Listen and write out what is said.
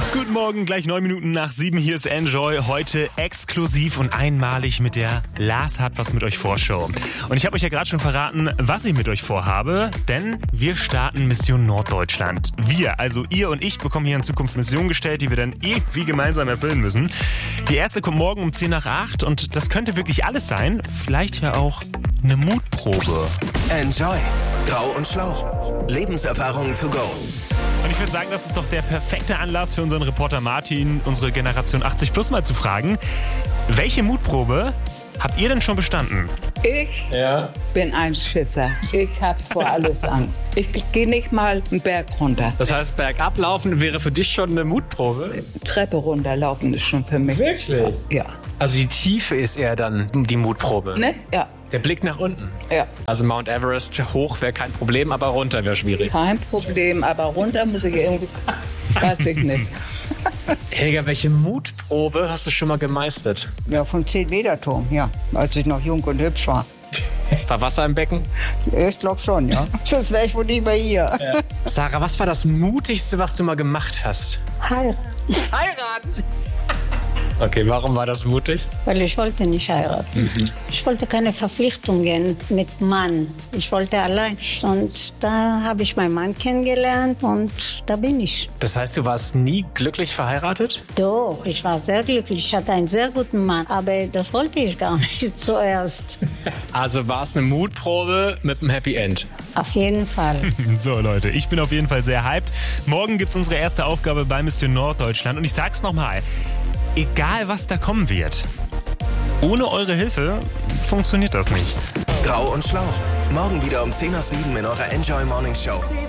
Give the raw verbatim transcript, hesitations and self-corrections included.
Guten Morgen, gleich neun Minuten nach sieben. Hier ist Enjoy. Heute exklusiv und einmalig mit der Lars hat was mit euch Vorschau. Und ich habe euch ja gerade schon verraten, was ich mit euch vorhabe, denn wir starten Mission Norddeutschland. Wir, also ihr und ich, bekommen hier in Zukunft Missionen gestellt, die wir dann irgendwie gemeinsam erfüllen müssen. Die erste kommt morgen um zehn nach acht und das könnte wirklich alles sein. Vielleicht ja auch eine Mutprobe. Enjoy. Grau und Schlau. Lebenserfahrung to go. Und ich würde sagen, das ist doch der perfekte Anlass für unseren Reporter Martin, unsere Generation achtzig plus mal zu fragen, welche Mutprobe habt ihr denn schon bestanden? Ich Ja. bin ein Schisser. Ich habe vor alles Angst. Ich gehe nicht mal einen Berg runter. Das heißt, bergab laufen wäre für dich schon eine Mutprobe? Treppe runterlaufen ist schon für mich. Wirklich? Ja. Also die Tiefe ist eher dann die Mutprobe. Ne? Ja. Der Blick nach unten. Ja. Also Mount Everest hoch wäre kein Problem, aber runter wäre schwierig. Kein Problem, aber runter muss ich irgendwie. Weiß ich nicht. Helga, welche Mutprobe hast du schon mal gemeistert? Ja, vom zehn-Meter-Turm, ja, als ich noch jung und hübsch war. War Wasser im Becken? Ich glaube schon, ja. Sonst wäre ich wohl nicht mehr hier. Ja. Sarah, was war das Mutigste, was du mal gemacht hast? Heiraten, Heiraten! Okay, warum war das mutig? weil ich wollte nicht heiraten. Mhm. Ich wollte keine Verpflichtungen mit Mann. Ich wollte allein. Und da habe ich meinen Mann kennengelernt und da bin ich. Das heißt, du warst nie glücklich verheiratet? Doch, ich war sehr glücklich. Ich hatte einen sehr guten Mann, aber das wollte ich gar nicht zuerst. Also war es eine Mutprobe mit einem Happy End? Auf jeden Fall. So Leute, ich bin auf jeden Fall sehr hyped. Morgen gibt's unsere erste Aufgabe bei Mission Norddeutschland und ich sag's nochmal, egal was da kommen wird, ohne eure Hilfe funktioniert das nicht. Grau und Schlau. Morgen wieder um zehn nach sieben in eurer Enjoy Morning Show.